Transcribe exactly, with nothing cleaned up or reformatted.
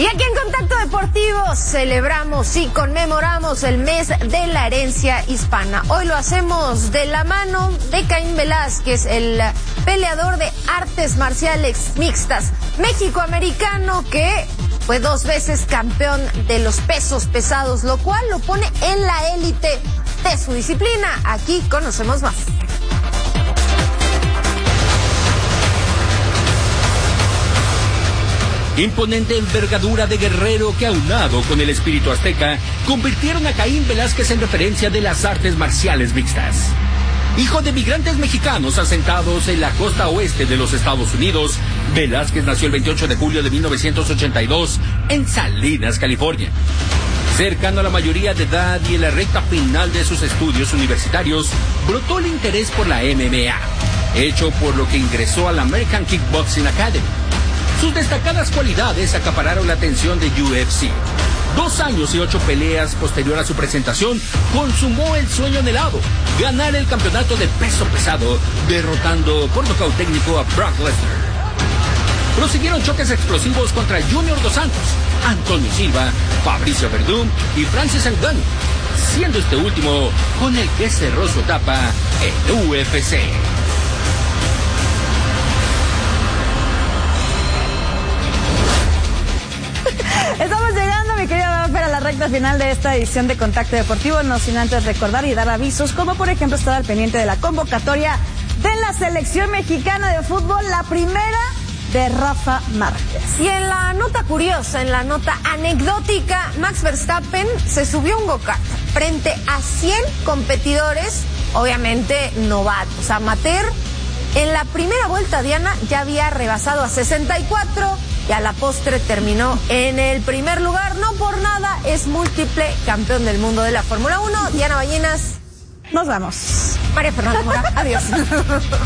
Y aquí en Contacto Deportivo celebramos y conmemoramos el mes de la herencia hispana. Hoy lo hacemos de la mano de Caín Velázquez, el peleador de artes marciales mixtas mexicoamericano que fue dos veces campeón de los pesos pesados, lo cual lo pone en la élite de su disciplina. Aquí conocemos más. Imponente envergadura de guerrero que, aunado con el espíritu azteca, convirtieron a Caín Velázquez en referencia de las artes marciales mixtas. Hijo de migrantes mexicanos asentados en la costa oeste de los Estados Unidos, Velázquez nació el veintiocho de julio de mil novecientos ochenta y dos en Salinas, California. Cercano a la mayoría de edad y en la recta final de sus estudios universitarios, brotó el interés por la M M A, hecho por lo que ingresó a la American Kickboxing Academy. Sus destacadas cualidades acapararon la atención de U F C. Dos años y ocho peleas posterior a su presentación, consumó el sueño anhelado, ganar el campeonato de peso pesado, derrotando por nocaut técnico a Brock Lesnar. Prosiguieron choques explosivos contra Junior Dos Santos, Antonio Silva, Fabricio Verdún y Francis Ngannou, siendo este último con el que cerró su etapa en U F C. Estamos llegando, mi querida Mafer, a la recta final de esta edición de Contacto Deportivo, no sin antes recordar y dar avisos, como por ejemplo estar al pendiente de la convocatoria de la selección mexicana de fútbol, la primera de Rafa Márquez. Y en la nota curiosa, en la nota anecdótica, Max Verstappen se subió a un go-kart frente a cien competidores, obviamente novatos, amateur. En la primera vuelta, Diana ya había rebasado a sesenta y cuatro y a la postre terminó en el primer lugar. No por nada es múltiple campeón del mundo de la Fórmula uno. Diana Ballenas. Nos vamos. María Fernanda Mora, adiós.